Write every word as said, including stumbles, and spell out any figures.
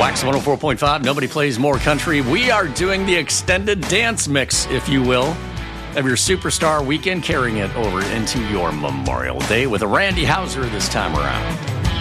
Wax one oh four point five, nobody plays more country. We are doing the extended dance mix, if you will, of your Superstar weekend, carrying it over into your Memorial Day with a Randy Houser this time around.